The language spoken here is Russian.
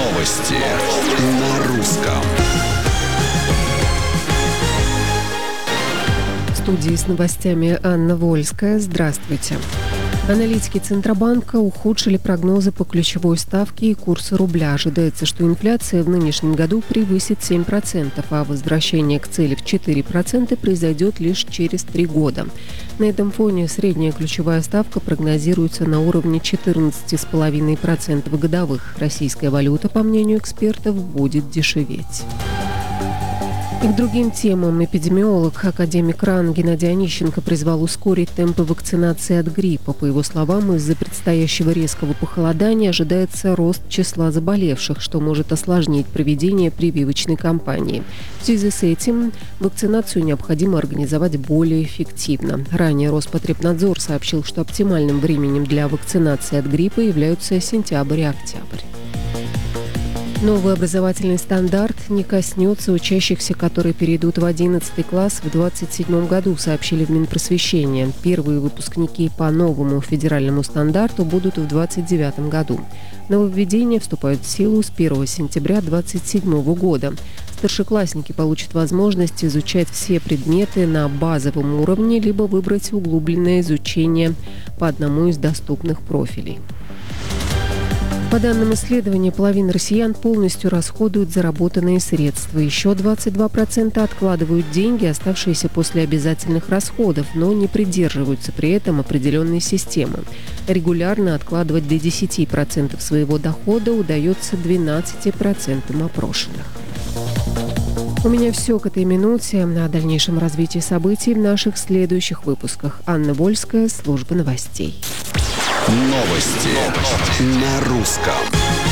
Новости на русском. В студии с новостями Анна Вольская. Здравствуйте. Аналитики Центробанка ухудшили прогнозы по ключевой ставке и курсу рубля. Ожидается, что инфляция в нынешнем году превысит 7%, а возвращение к цели в 4% произойдет лишь через 3 года. На этом фоне средняя ключевая ставка прогнозируется на уровне 14,5% годовых. Российская валюта, по мнению экспертов, будет дешеветь. И к другим темам эпидемиолог, академик РАН Геннадий Онищенко призвал ускорить темпы вакцинации от гриппа. По его словам, из-за предстоящего резкого похолодания ожидается рост числа заболевших, что может осложнить проведение прививочной кампании. В связи с этим вакцинацию необходимо организовать более эффективно. Ранее Роспотребнадзор сообщил, что оптимальным временем для вакцинации от гриппа являются сентябрь и октябрь. Новый образовательный стандарт не коснется учащихся, которые перейдут в 11 класс в 2027 году, сообщили в Минпросвещении. Первые выпускники по новому федеральному стандарту будут в 2029 году. Нововведения вступают в силу с 1 сентября 2027 года. Старшеклассники получат возможность изучать все предметы на базовом уровне, либо выбрать углубленное изучение по одному из доступных профилей. По данным исследования, половина россиян полностью расходуют заработанные средства. Еще 22% откладывают деньги, оставшиеся после обязательных расходов, но не придерживаются при этом определенной системы. Регулярно откладывать до 10% своего дохода удается 12% опрошенных. У меня все к этой минуте. О дальнейшем развитии событий в наших следующих выпусках. Анна Вольская, служба новостей. Новости на русском.